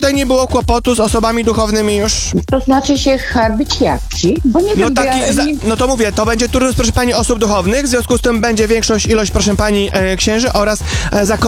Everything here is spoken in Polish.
tutaj nie było kłopotu z osobami duchownymi już? To znaczy się być jaki? Bo nie wiem, bo No to mówię, to będzie turnus, proszę pani, osób duchownych, w związku z tym będzie ilość, proszę pani, księży oraz zakonnic.